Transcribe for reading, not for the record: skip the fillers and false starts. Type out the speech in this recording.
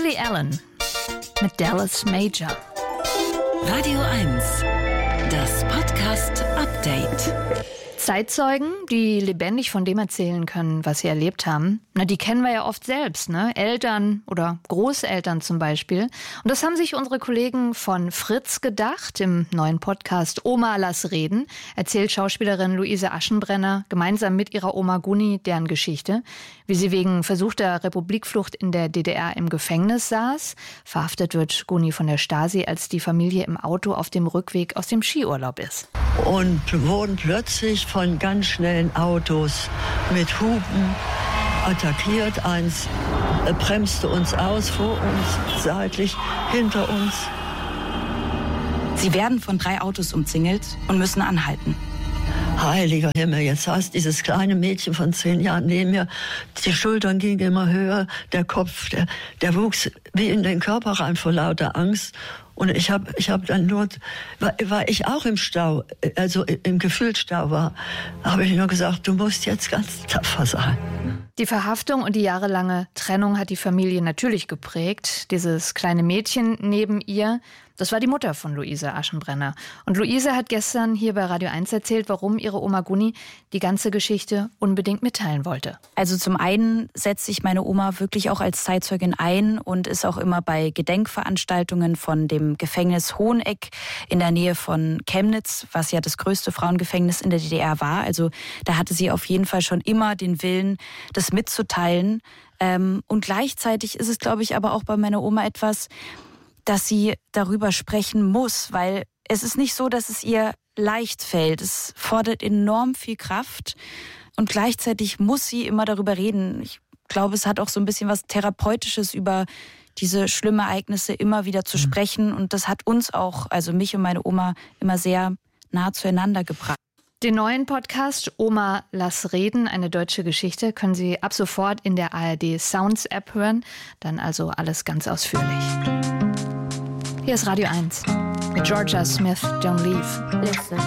Lily Allen mit Dallas Major. Radio 1, das Podcast-Update. Zeitzeugen, die lebendig von dem erzählen können, was sie erlebt haben, die kennen wir ja oft selbst, ne? Eltern oder Großeltern zum Beispiel. Und das haben sich unsere Kollegen von Fritz gedacht. Im neuen Podcast Oma, lass reden erzählt Schauspielerin Luise Aschenbrenner gemeinsam mit ihrer Oma Guni deren Geschichte, wie sie wegen versuchter Republikflucht in der DDR im Gefängnis saß. Verhaftet wird Guni von der Stasi, als die Familie im Auto auf dem Rückweg aus dem Skiurlaub ist. Und wurden plötzlich von ganz schnellen Autos mit Hupen attackiert. Eins bremste uns aus, vor uns, seitlich, hinter uns. Sie werden von 3 Autos umzingelt und müssen anhalten. Heiliger Himmel, jetzt saß dieses kleine Mädchen von 10 Jahren neben mir. Die Schultern gingen immer höher, der Kopf, der wuchs wie in den Körper rein vor lauter Angst. Und ich hab dann nur, weil ich auch im Stau, also im Gefühlsstau war, habe ich nur gesagt, du musst jetzt ganz tapfer sein. Die Verhaftung und die jahrelange Trennung hat die Familie natürlich geprägt. Dieses kleine Mädchen neben ihr, das war die Mutter von Luise Aschenbrenner. Und Luise hat gestern hier bei Radio 1 erzählt, warum ihre Oma Guni die ganze Geschichte unbedingt mitteilen wollte. Also zum einen setzt sich meine Oma wirklich auch als Zeitzeugin ein und ist auch immer bei Gedenkveranstaltungen von dem Gefängnis Hoheneck in der Nähe von Chemnitz, was ja das größte Frauengefängnis in der DDR war. Also da hatte sie auf jeden Fall schon immer den Willen, das mitzuteilen. Und gleichzeitig ist es, glaube ich, aber auch bei meiner Oma etwas, dass sie darüber sprechen muss, weil es ist nicht so, dass es ihr leicht fällt. Es fordert enorm viel Kraft und gleichzeitig muss sie immer darüber reden. Ich glaube, es hat auch so ein bisschen was Therapeutisches, über diese schlimmen Ereignisse immer wieder zu sprechen, und das hat uns auch, also mich und meine Oma, immer sehr nah zueinander gebracht. Den neuen Podcast Oma, lass reden, eine deutsche Geschichte, können Sie ab sofort in der ARD Sounds App hören. Dann also alles ganz ausführlich. Hier ist Radio 1 mit Georgia Smith, Don't Leave. Listen.